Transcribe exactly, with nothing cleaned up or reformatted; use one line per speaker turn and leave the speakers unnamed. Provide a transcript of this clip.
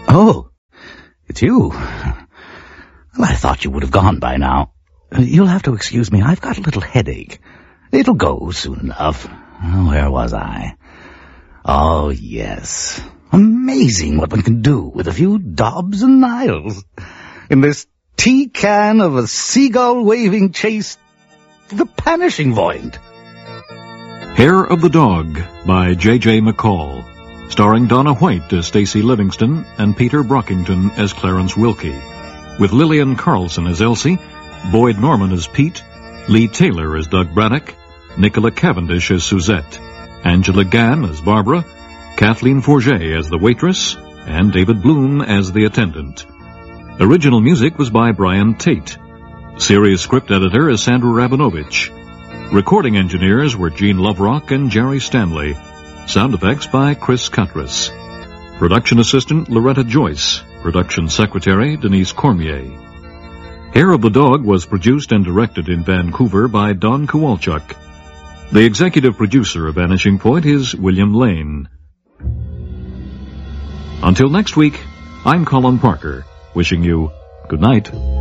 Oh, it's you. Well, I thought you would have gone by now. You'll have to excuse me. I've got a little headache. It'll go soon enough. Where was I? Oh, yes. Amazing what one can do with a few Dobbs and Niles. In this tea can of a seagull waving chase, the Vanishing Void.
Hair of the Dog by J J McCall, starring Donna White as Stacey Livingston and Peter Brockington as Clarence Wilkie, with Lillian Carlson as Elsie, Boyd Norman as Pete, Lee Taylor as Doug Braddock, Nicola Cavendish as Suzette, Angela Gann as Barbara, Kathleen Forget as the waitress, and David Bloom as the attendant. Original music was by Brian Tate. Series script editor is Sandra Rabinovich. Recording engineers were Gene Loverock and Jerry Stanley. Sound effects by Chris Cutras. Production assistant Loretta Joyce. Production secretary Denise Cormier. Hair of the Dog was produced and directed in Vancouver by Don Kowalchuk. The executive producer of Vanishing Point is William Lane. Until next week, I'm Colin Parker, wishing you good night.